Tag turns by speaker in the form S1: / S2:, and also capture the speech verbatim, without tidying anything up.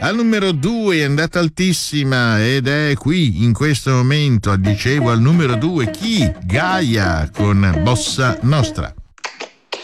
S1: Al numero due è andata altissima ed è qui in questo momento, dicevo al numero due chi? Gaia con Bossa Nostra.